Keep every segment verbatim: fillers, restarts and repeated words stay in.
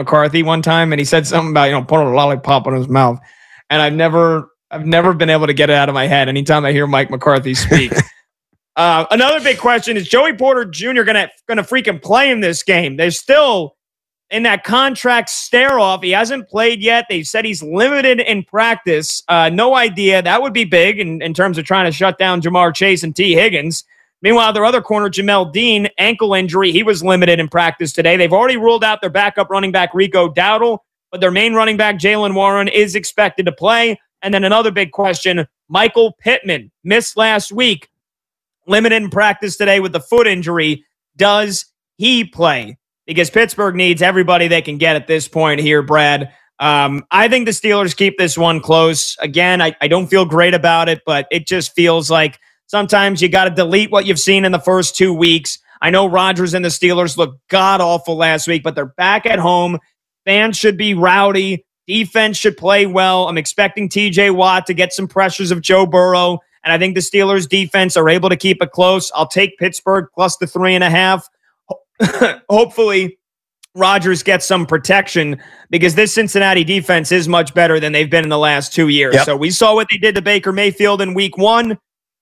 McCarthy one time, and he said something about, you know, putting a lollipop in his mouth. And I've never, I've never been able to get it out of my head anytime I hear Mike McCarthy speak. uh, another big question is Joey Porter Junior gonna gonna freaking play in this game? They're still in that contract stare off. He hasn't played yet. They said he's limited in practice. Uh, no idea. That would be big in, in terms of trying to shut down Jamar Chase and T. Higgins. Meanwhile, their other corner, Jamel Dean, ankle injury. He was limited in practice today. They've already ruled out their backup running back, Rico Dowdle, but their main running back, Jaylen Warren, is expected to play. And then another big question, Michael Pittman missed last week, limited in practice today with the foot injury. Does he play? Because Pittsburgh needs everybody they can get at this point here, Brad. Um, I think the Steelers keep this one close. Again, I, I don't feel great about it, but it just feels like sometimes you got to delete what you've seen in the first two weeks. I know Rodgers and the Steelers looked god-awful last week, but they're back at home. Fans should be rowdy. Defense should play well. I'm expecting T J Watt to get some pressures of Joe Burrow, and I think the Steelers' defense are able to keep it close. I'll take Pittsburgh plus the three and a half. Hopefully, Rodgers gets some protection because this Cincinnati defense is much better than they've been in the last two years. Yep. So we saw what they did to Baker Mayfield in week one.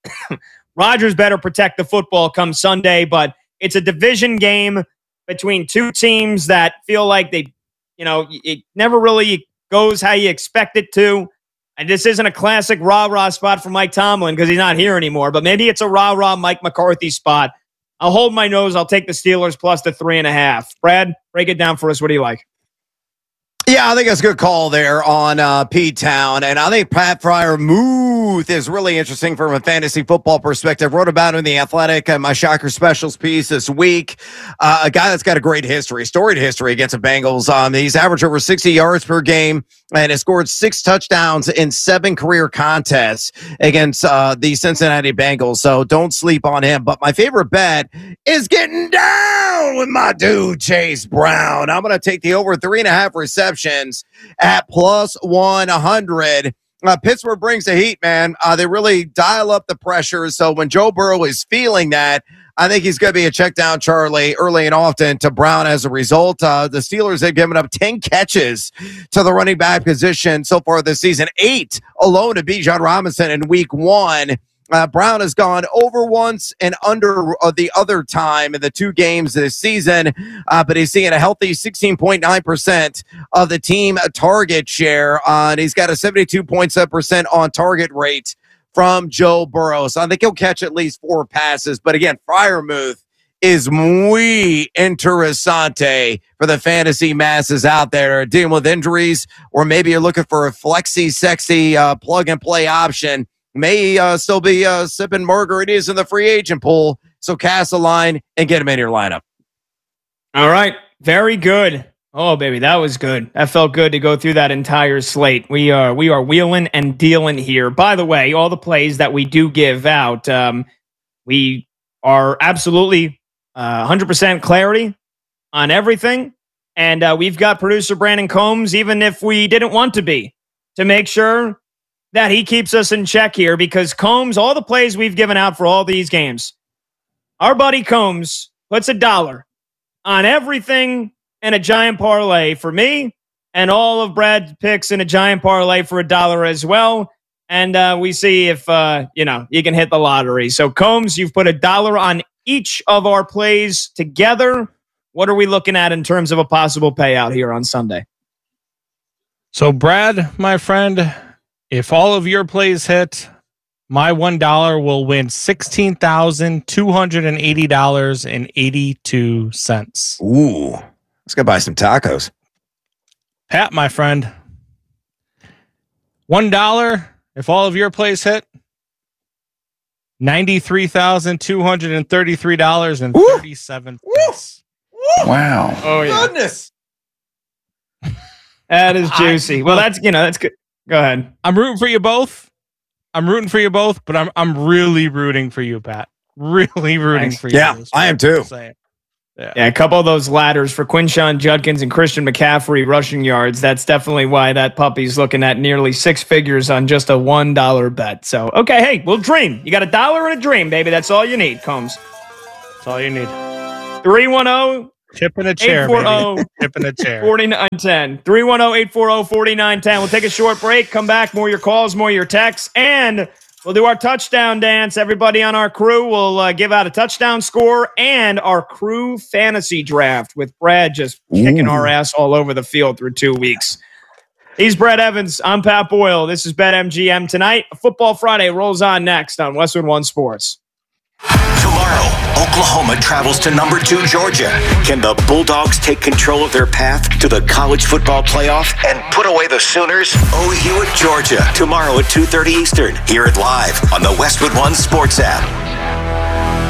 Rodgers better protect the football come Sunday, but it's a division game between two teams that feel like they, you know, it never really goes how you expect it to. And this isn't a classic rah-rah spot for Mike Tomlin because he's not here anymore, but maybe it's a rah-rah Mike McCarthy spot. I'll hold my nose. I'll take the Steelers plus the three and a half. Brad, break it down for us. What do you like? Yeah, I think that's a good call there on uh, P-Town. And I think Pat Freiermuth is really interesting from a fantasy football perspective. Wrote about him in The Athletic, uh, my Shocker Specials piece this week. Uh, a guy that's got a great history, storied history against the Bengals. Um, he's averaged over sixty yards per game and has scored six touchdowns in seven career contests against uh, the Cincinnati Bengals. So don't sleep on him. But my favorite bet is getting down with my dude, Chase Brown. I'm going to take the over three and a half receptions at plus one hundred. Uh, Pittsburgh brings the heat, man. Uh, they really dial up the pressure. So when Joe Burrow is feeling that, I think he's going to be a check down Charlie early and often to Brown as a result. Uh, the Steelers have given up ten catches to the running back position so far this season, eight alone to Bijan Robinson in week one. Uh, Brown has gone over once and under uh, the other time in the two games this season, uh, but he's seeing a healthy sixteen point nine percent of the team target share. Uh, and he's got a seventy-two point seven percent on target rate from Joe Burrow. So I think he'll catch at least four passes. But again, Freiermuth is muy interesante for the fantasy masses out there dealing with injuries, or maybe you're looking for a flexy, sexy uh, plug-and-play option. May uh, still be uh, sipping margaritas in the free agent pool. So cast a line and get him in your lineup. All right. Very good. Oh, baby, that was good. That felt good to go through that entire slate. We are we are wheeling and dealing here. By the way, all the plays that we do give out, um, we are absolutely uh, one hundred percent clarity on everything. And uh, we've got producer Brandon Combs, even if we didn't want to be, to make sure that he keeps us in check here, because Combs, all the plays we've given out for all these games, our buddy Combs puts a dollar on everything in a giant parlay for me, and all of Brad's picks in a giant parlay for a dollar as well. And uh, we see if, uh, you know, you can hit the lottery. So Combs, you've put a dollar on each of our plays together. What are we looking at in terms of a possible payout here on Sunday? So Brad, my friend, if all of your plays hit, my one dollar will win sixteen thousand two hundred eighty dollars and eighty-two cents. Ooh, let's go buy some tacos. Pat, my friend, one dollar, if all of your plays hit, ninety-three thousand two hundred thirty-three dollars and thirty-seven cents. Wow. Oh, yeah. Goodness. That is juicy. Well, that's, you know, that's good. Go ahead. I'm rooting for you both. I'm rooting for you both, but I'm I'm really rooting for you, Pat. Really rooting Thanks. for you. Yeah, I am too. Yeah. yeah, a couple of those ladders for Quinshawn Judkins and Christian McCaffrey rushing yards. That's definitely why that puppy's looking at nearly six figures on just a one dollar bet. So, okay, hey, we'll dream. You got a dollar and a dream, baby. That's all you need, Combs. That's all you need. three one zero Chip in a chair, eight four zero baby. Chip in a chair. forty-nine ten. three one zero, eight four zero, forty-nine ten. We'll take a short break, come back, more your calls, more your texts, and we'll do our touchdown dance. Everybody on our crew will uh, give out a touchdown score and our crew fantasy draft with Brad just kicking Ooh. our ass all over the field through two weeks. He's Brett Evans. I'm Pat Boyle. This is BetMGM Tonight. Football Friday rolls on next on Westwood One Sports. Tomorrow, Oklahoma travels to number two Georgia. Can the Bulldogs take control of their path to the college football playoff and put away the Sooners? O U at Georgia. Tomorrow at two thirty Eastern. Hear it live on the Westwood One Sports app.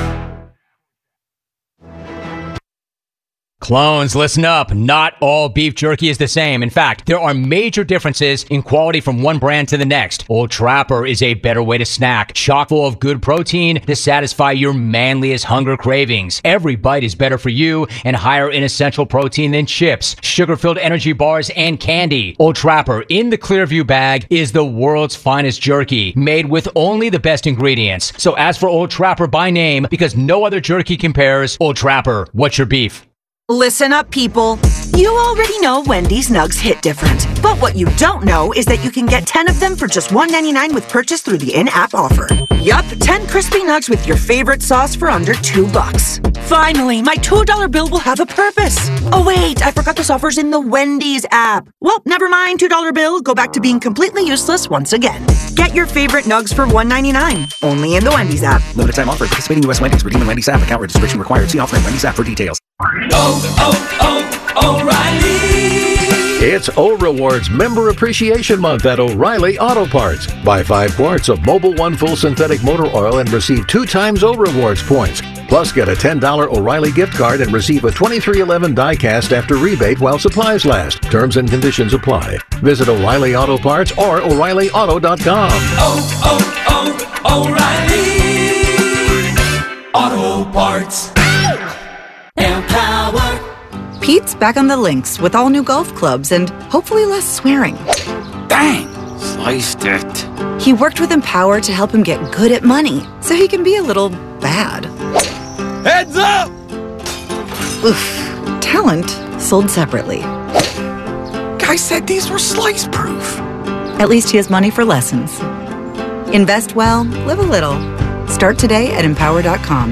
Clones, listen up. Not all beef jerky is the same. In fact, there are major differences in quality from one brand to the next. Old Trapper is a better way to snack, chock full of good protein to satisfy your manliest hunger cravings. Every bite is better for you and higher in essential protein than chips, sugar-filled energy bars, and candy. Old Trapper in the Clearview bag is the world's finest jerky, made with only the best ingredients. So ask for Old Trapper by name because no other jerky compares. Old Trapper, what's your beef? Listen up, people. You already know Wendy's nugs hit different. But what you don't know is that you can get ten of them for just one ninety-nine with purchase through the in-app offer. Yup, ten crispy nugs with your favorite sauce for under two bucks. Finally, my two dollar bill will have a purpose. Oh wait, I forgot this offer's in the Wendy's app. Well, never mind, two dollar bill. Go back to being completely useless once again. Get your favorite nugs for one ninety-nine. Only in the Wendy's app. Limited time offer. Participating U S Wendy's. Redeem in Wendy's app. Account registration required. See offer in Wendy's app for details. Oh, oh, O'Reilly! It's O Rewards Member Appreciation Month at O'Reilly Auto Parts. Buy five quarts of Mobil One Full Synthetic Motor Oil and receive two times O Rewards points. Plus, get a ten dollar O'Reilly gift card and receive a twenty-three eleven die-cast after rebate while supplies last. Terms and conditions apply. Visit O'Reilly Auto Parts or O'Reilly Auto dot com. Oh, oh, oh, O'Reilly Auto Parts. Empower. Pete's back on the links with all new golf clubs and hopefully less swearing. Dang, sliced it. He worked with Empower to help him get good at money so he can be a little bad. Heads up! Oof. Talent sold separately. Guy said these were slice proof. At least he has money for lessons. Invest well, live a little. Start today at empower dot com.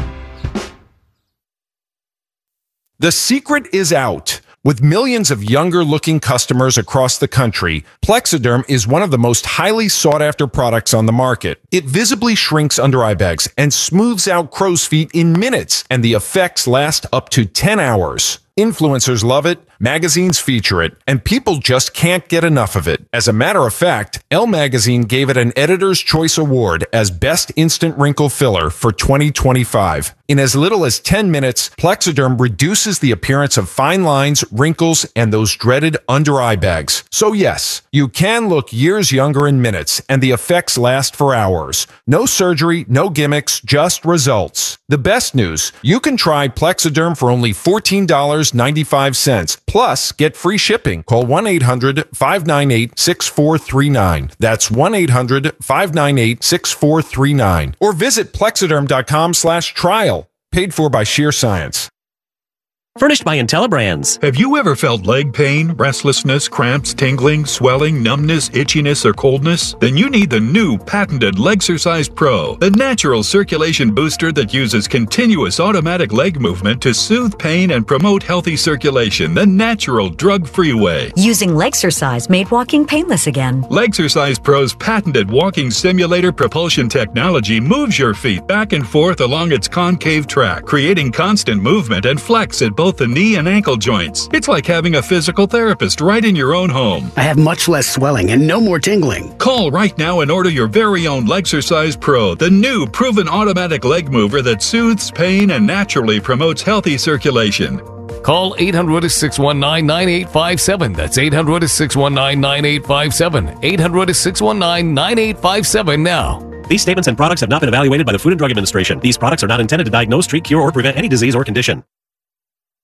The secret is out. With millions of younger-looking customers across the country, Plexiderm is one of the most highly sought-after products on the market. It visibly shrinks under-eye bags and smooths out crow's feet in minutes, and the effects last up to ten hours. Influencers love it, magazines feature it, and people just can't get enough of it. As a matter of fact, Elle Magazine gave it an Editor's Choice Award as Best Instant Wrinkle Filler for twenty twenty-five. In as little as ten minutes, Plexiderm reduces the appearance of fine lines, wrinkles, and those dreaded under-eye bags. So yes, you can look years younger in minutes, and the effects last for hours. No surgery, no gimmicks, just results. The best news, you can try Plexiderm for only fourteen dollars and ninety-five cents. Plus, get free shipping. Call one eight hundred, five nine eight, six four three nine. That's one eight hundred, five nine eight, six four three nine. Or visit plexiderm dot com slash trial. Paid for by Sheer Science. Furnished by IntelliBrands. Have you ever felt leg pain, restlessness, cramps, tingling, swelling, numbness, itchiness, or coldness? Then you need the new patented Legsercise Pro, the natural circulation booster that uses continuous automatic leg movement to soothe pain and promote healthy circulation the natural, drug-free way. Using Legsercise made walking painless again. Legsercise Pro's patented walking simulator propulsion technology moves your feet back and forth along its concave track, creating constant movement and flex at both the knee and ankle joints. It's like having a physical therapist right in your own home. I have much less swelling and no more tingling. Call right now and order your very own Legsercise Pro, the new proven automatic leg mover that soothes pain and naturally promotes healthy circulation. Call eight hundred, six one nine, nine eight five seven. That's eight hundred, six one nine, nine eight five seven. eight hundred, six one nine, nine eight five seven now. These statements and products have not been evaluated by the Food and Drug Administration. These products are not intended to diagnose, treat, cure, or prevent any disease or condition.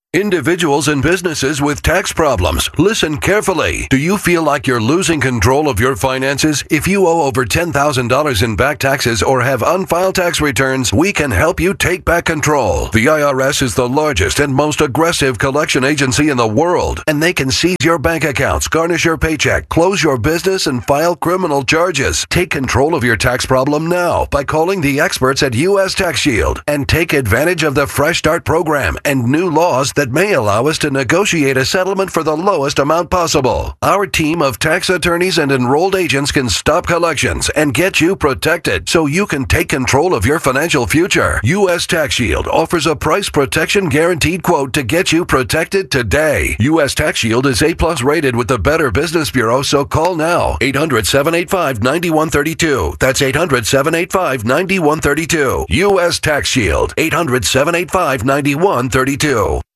Individuals and businesses with tax problems, listen carefully. Do you feel like you're losing control of your finances? If you owe over ten thousand dollars in back taxes or have unfiled tax returns, we can help you take back control. The I R S is the largest and most aggressive collection agency in the world, and they can seize your bank accounts, garnish your paycheck, close your business, and file criminal charges. Take control of your tax problem now by calling the experts at U S Tax Shield and take advantage of the Fresh Start program and new laws that may allow us to negotiate a settlement for the lowest amount possible. Our team of tax attorneys and enrolled agents can stop collections and get you protected so you can take control of your financial future. U S Tax Shield offers a price protection guaranteed quote to get you protected today. U S Tax Shield is A plus rated with the Better Business Bureau, so call now. eight hundred, seven eight five, nine one three two. That's eight hundred, seven eight five, nine one three two. U S Tax Shield. eight hundred, seven eight five, nine one three two.